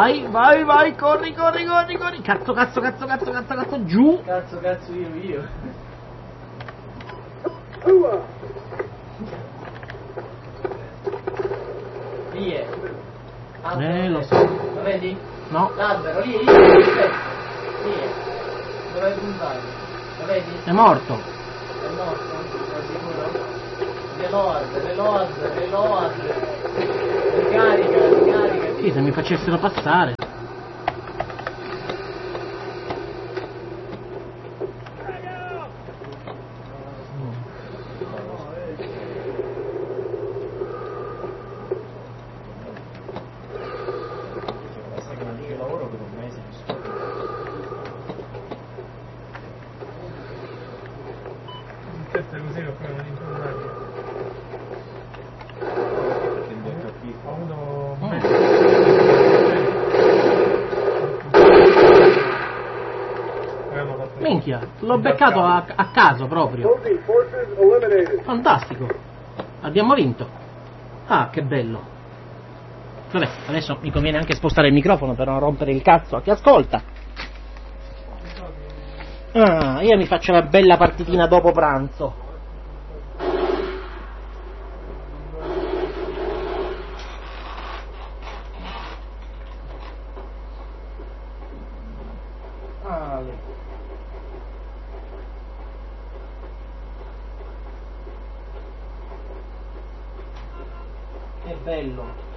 Vai, vai, vai, corri, corri, corri, corri. Cazzo, cazzo, cazzo, cazzo, cazzo, cazzo, giù. Cazzo, io. Lì è. Lo so. Lo vedi? No. L'albero, lì è. Dove hai puntato? Lo vedi? È morto. È morto? Sei sicuro? Reload. Ricarica. Sì, se mi facessero passare. Minchia, l'ho beccato a caso proprio. Fantastico. Abbiamo vinto. Ah, che bello. Vabbè, adesso mi conviene anche spostare il microfono per non rompere il cazzo a chi ascolta. Ah, io mi faccio una bella partitina dopo pranzo. Che bello.